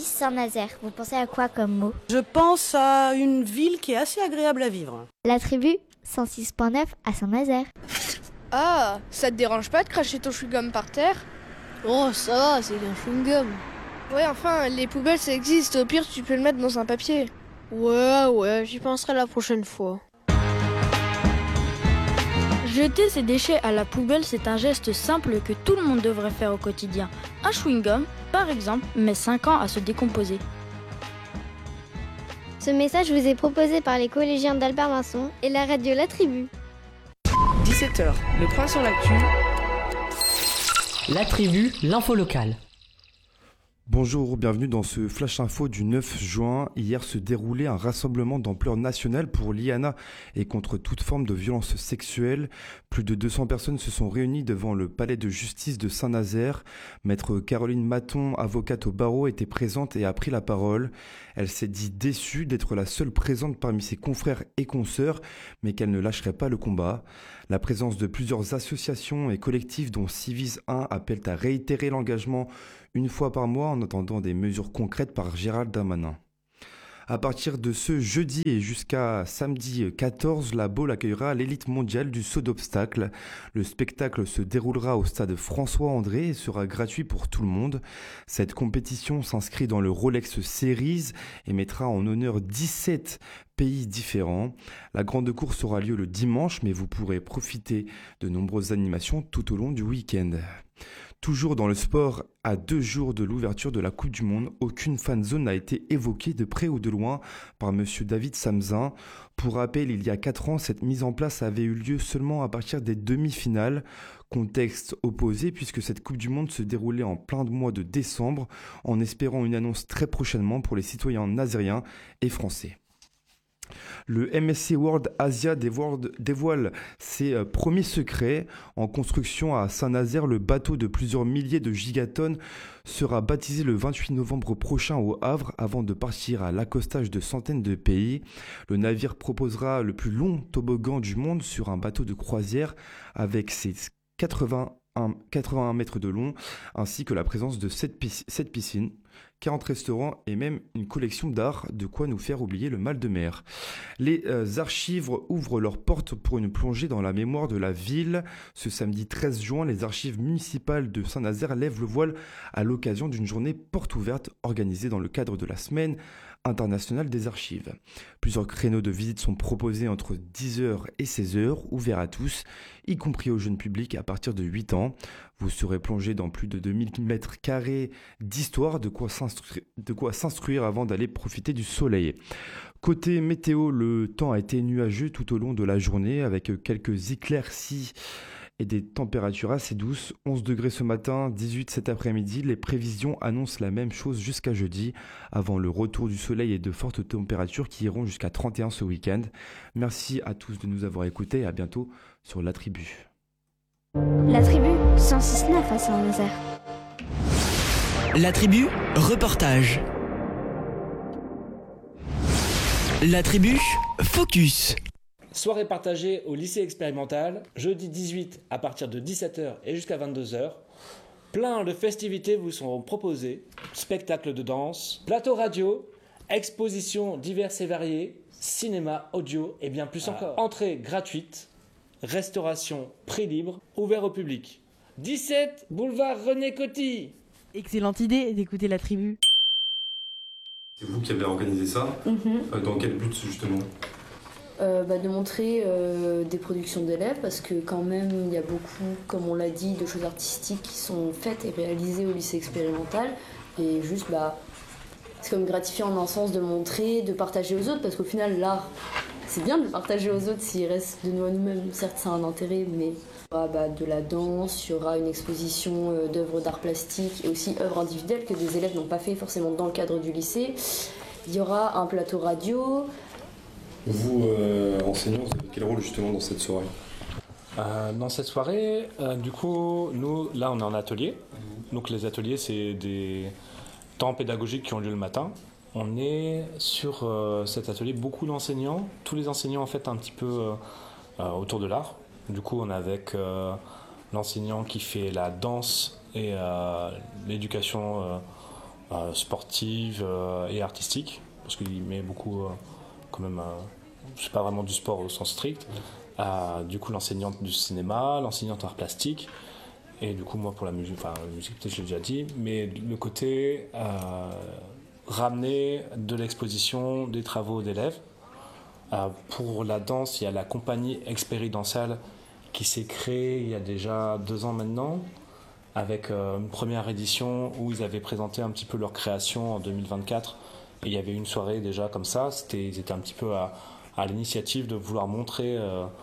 Saint-Nazaire, vous pensez à quoi comme mot? Je pense à une ville qui est assez agréable à vivre. La tribu 106.9 à Saint-Nazaire. Ah, ça te dérange pas de cracher ton chewing-gum par terre? Oh, ça va, c'est un chewing-gum. Ouais, enfin, les poubelles ça existe, au pire tu peux le mettre dans un papier. Ouais, j'y penserai la prochaine fois. Jeter ses déchets à la poubelle, c'est un geste simple que tout le monde devrait faire au quotidien. Un chewing-gum, par exemple, met 5 ans à se décomposer. Ce message vous est proposé par les collégiens d'Albert Masson et la radio La Tribu. 17h, le point sur l'actu. La Tribu, l'info locale. Bonjour, bienvenue dans ce Flash Info du 9 juin. Hier se déroulait un rassemblement d'ampleur nationale pour l'IANA et contre toute forme de violence sexuelle. Plus de 200 personnes se sont réunies devant le palais de justice de Saint-Nazaire. Maître Caroline Maton, avocate au barreau, était présente et a pris la parole. Elle s'est dit déçue d'être la seule présente parmi ses confrères et consoeurs, mais qu'elle ne lâcherait pas le combat. La présence de plusieurs associations et collectifs dont Civis 1 appellent à réitérer l'engagement une fois par mois en attendant des mesures concrètes par Gérald Darmanin. À partir de ce jeudi et jusqu'à samedi 14, la Baule accueillera l'élite mondiale du saut d'obstacles. Le spectacle se déroulera au stade François-André et sera gratuit pour tout le monde. Cette compétition s'inscrit dans le Rolex Series et mettra en honneur 17 pays différents. La grande course aura lieu le dimanche, mais vous pourrez profiter de nombreuses animations tout au long du week-end. Toujours dans le sport, à 2 jours de l'ouverture de la Coupe du Monde, aucune fan zone n'a été évoquée de près ou de loin par monsieur David Samzin. Pour rappel, il y a 4 ans, cette mise en place avait eu lieu seulement à partir des demi-finales. Contexte opposé puisque cette Coupe du Monde se déroulait en plein mois de décembre, en espérant une annonce très prochainement pour les citoyens nazériens et français. Le MSC World Asia dévoile ses premiers secrets. En construction à Saint-Nazaire, le bateau de plusieurs milliers de gigatonnes sera baptisé le 28 novembre prochain au Havre avant de partir à l'accostage de centaines de pays. Le navire proposera le plus long toboggan du monde sur un bateau de croisière avec ses 81 mètres de long ainsi que la présence de 7 piscines. 40 restaurants et même une collection d'art, de quoi nous faire oublier le mal de mer. Les archives ouvrent leurs portes pour une plongée dans la mémoire de la ville. Ce samedi 13 juin, les archives municipales de Saint-Nazaire lèvent le voile à l'occasion d'une journée porte ouverte organisée dans le cadre de la semaine internationale des archives. Plusieurs créneaux de visite sont proposés entre 10h et 16h, ouverts à tous, y compris au jeune public à partir de 8 ans. Vous serez plongé dans plus de 2000 mètres carrés d'histoire, de quoi s'instruire avant d'aller profiter du soleil. Côté météo, le temps a été nuageux tout au long de la journée avec quelques éclaircies et des températures assez douces. 11 degrés ce matin, 18 cet après-midi. Les prévisions annoncent la même chose jusqu'à jeudi, avant le retour du soleil et de fortes températures qui iront jusqu'à 31 ce week-end. Merci à tous de nous avoir écoutés et à bientôt sur La Tribu. La Tribu 106.9 à Saint-Nazaire. La Tribu, reportage. La Tribu, focus. Soirée partagée au lycée expérimental, jeudi 18 à partir de 17h et jusqu'à 22h. Plein de festivités vous seront proposées, spectacles de danse, plateau radio, expositions diverses et variées, cinéma, audio et bien plus encore. Entrée gratuite, restauration prix libre, ouvert au public. 17 boulevard René Coty. Excellente idée d'écouter La Tribu. C'est vous qui avez organisé ça. Dans quel but justement ? De montrer des productions d'élèves parce que quand même il y a beaucoup, comme on l'a dit, de choses artistiques qui sont faites et réalisées au lycée expérimental et juste c'est comme gratifiant en un sens de montrer, de partager aux autres parce qu'au final l'art c'est bien de le partager aux autres s'il reste de nous à nous-mêmes, certes ça a un intérêt mais il y aura de la danse, il y aura une exposition d'œuvres d'art plastique et aussi œuvres individuelles que des élèves n'ont pas fait forcément dans le cadre du lycée. Il y aura un plateau radio. Vous, enseignants, vous avez quel rôle justement dans cette soirée ? Dans cette soirée, du coup, nous, là, on est en atelier. Donc les ateliers, c'est des temps pédagogiques qui ont lieu le matin. On est sur cet atelier beaucoup d'enseignants. Tous les enseignants, en fait, un petit peu autour de l'art. Du coup, on est avec l'enseignant qui fait la danse et l'éducation sportive et artistique, parce qu'il met beaucoup quand même, c'est pas vraiment du sport au sens strict. Du coup l'enseignante du cinéma, l'enseignante art plastique, et du coup moi pour la musique peut-être je l'ai déjà dit, mais le côté ramener de l'exposition des travaux d'élèves. Pour la danse, il y a la compagnie expérimentale qui s'est créée il y a déjà 2 ans maintenant, avec une première édition où ils avaient présenté un petit peu leur création en 2024, et il y avait une soirée déjà comme ça. Ils étaient un petit peu à l'initiative de vouloir montrer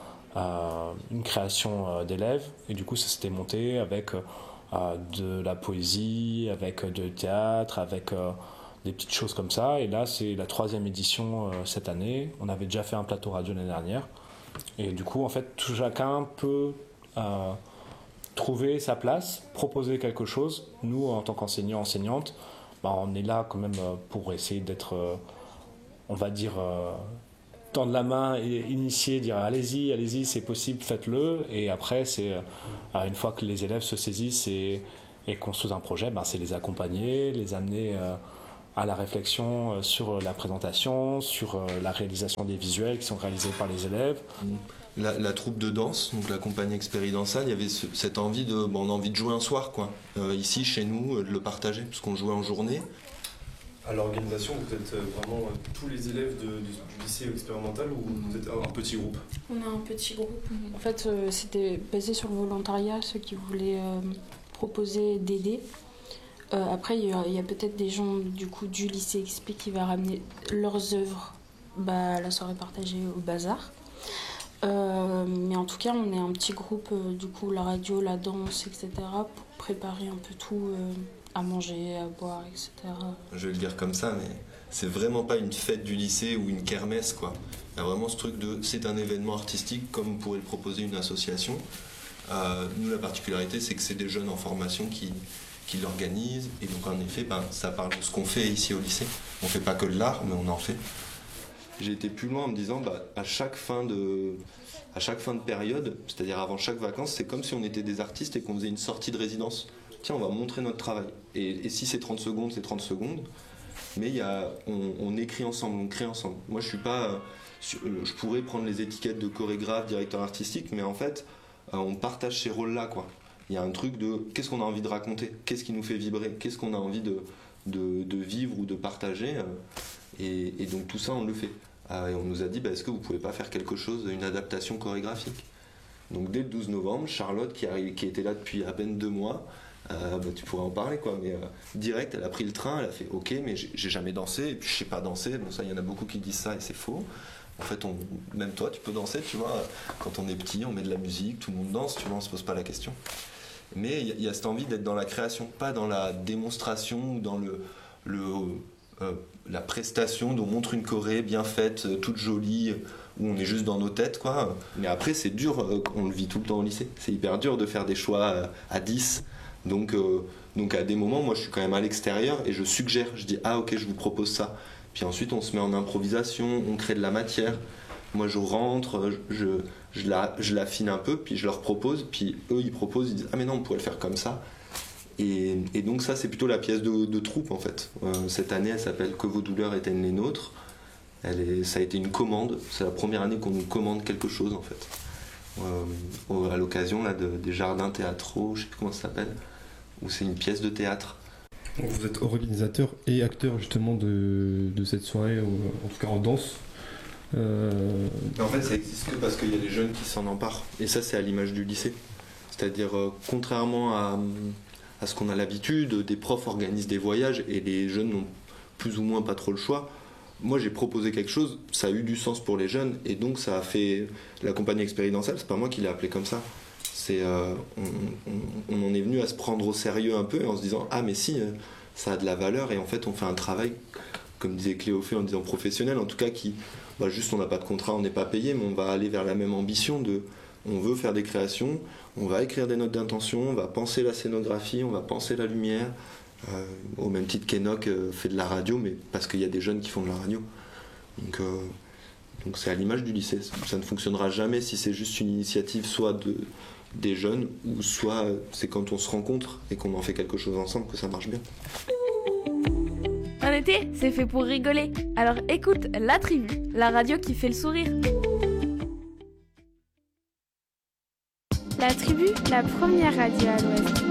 une création d'élèves, et du coup ça s'était monté avec de la poésie, avec du théâtre, avec des petites choses comme ça. Et là c'est la 3e édition cette année. On avait déjà fait un plateau radio l'année dernière, et du coup en fait tout chacun peut trouver sa place, proposer quelque chose. Nous en tant qu'enseignants, enseignantes, on est là quand même pour essayer d'être on va dire tendre la main et initier, dire allez-y, c'est possible, faites-le. Et après c'est une fois que les élèves se saisissent et construisent un projet, c'est les accompagner, les amener à la réflexion sur la présentation, sur la réalisation des visuels qui sont réalisés par les élèves. La troupe de danse, donc la compagnie expérimentale, il y avait cette envie on a envie de jouer un soir, quoi. Ici, chez nous, de le partager, parce qu'on jouait en journée. À l'organisation, vous êtes vraiment tous les élèves du lycée expérimental, ou vous êtes un petit groupe? On a un petit groupe. En fait, c'était basé sur le volontariat, ceux qui voulaient proposer d'aider. Après, il y a peut-être des gens du lycée XP qui va ramener leurs œuvres à la soirée partagée au bazar. Mais en tout cas, on est un petit groupe, la radio, la danse, etc., pour préparer un peu tout, à manger, à boire, etc. Je vais le dire comme ça, mais c'est vraiment pas une fête du lycée ou une kermesse, quoi. Il y a vraiment ce truc c'est un événement artistique comme pourrait le proposer une association. Nous, la particularité, c'est que c'est des jeunes en formation qui l'organisent, et donc en effet, ça parle de ce qu'on fait ici au lycée. On fait pas que de l'art, mais on en fait. J'ai été plus loin en me disant, à chaque fin de période, c'est-à-dire avant chaque vacances, c'est comme si on était des artistes et qu'on faisait une sortie de résidence. Tiens, on va montrer notre travail. Et si c'est 30 secondes, c'est 30 secondes. Mais on écrit ensemble, on crée ensemble. Moi, je pourrais prendre les étiquettes de chorégraphe, directeur artistique, mais en fait, on partage ces rôles-là, quoi. Il y a un truc de qu'est-ce qu'on a envie de raconter, qu'est-ce qui nous fait vibrer, qu'est-ce qu'on a envie de vivre ou de partager. Et donc tout ça, on le fait. Et on nous a dit, est-ce que vous pouvez pas faire quelque chose, une adaptation chorégraphique? Donc dès le 12 novembre, Charlotte, qui était là depuis à peine 2 mois, tu pourrais en parler, quoi, mais direct, elle a pris le train, elle a fait ok, mais j'ai jamais dansé, et puis je sais pas danser. Bon, ça, il y en a beaucoup qui disent ça, et c'est faux. En fait, même toi, tu peux danser, tu vois. Quand on est petit, on met de la musique, tout le monde danse, tu vois, on se pose pas la question. Mais il y a cette envie d'être dans la création, pas dans la démonstration ou dans la prestation d'on montre une choré bien faite, toute jolie, où on est juste dans nos têtes, quoi. Mais après, c'est dur, on le vit tout le temps au lycée. C'est hyper dur de faire des choix à 10. Donc à des moments, moi je suis quand même à l'extérieur et je suggère, je dis ok, je vous propose ça. Puis ensuite on se met en improvisation, on crée de la matière. Moi je rentre, je l'affine un peu, puis je leur propose, puis eux ils proposent, ils disent ah mais non on pourrait le faire comme ça. Et donc ça c'est plutôt la pièce de troupe en fait. Cette année elle s'appelle Que vos douleurs éteignent les nôtres. Ça a été une commande, c'est la première année qu'on nous commande quelque chose en fait. À l'occasion là, des jardins théâtraux, je sais plus comment ça s'appelle, où c'est une pièce de théâtre. Donc vous êtes organisateur et acteur justement de cette soirée, en tout cas en danse. En fait ça existe que parce qu'il y a des jeunes qui s'en emparent. Et ça c'est à l'image du lycée. C'est-à-dire contrairement à ce qu'on a l'habitude, des profs organisent des voyages et les jeunes n'ont plus ou moins pas trop le choix. Moi j'ai proposé quelque chose, ça a eu du sens pour les jeunes et donc ça a fait la compagnie expérimentale, c'est pas moi qui l'ai appelé comme ça. On en est venu à se prendre au sérieux un peu en se disant ah mais si ça a de la valeur et en fait on fait un travail comme disait Cléophée en disant professionnel en tout cas qui juste on n'a pas de contrat, on n'est pas payé mais on va aller vers la même ambition on veut faire des créations, on va écrire des notes d'intention, on va penser la scénographie, on va penser la lumière. Au même titre qu'Enoch fait de la radio, mais parce qu'il y a des jeunes qui font de la radio. Donc c'est à l'image du lycée. Ça ne fonctionnera jamais si c'est juste une initiative soit des jeunes, ou soit c'est quand on se rencontre et qu'on en fait quelque chose ensemble que ça marche bien. Un été, c'est fait pour rigoler. Alors écoute La Tribu, la radio qui fait le sourire. La Tribu, la première radio à l'Ouest.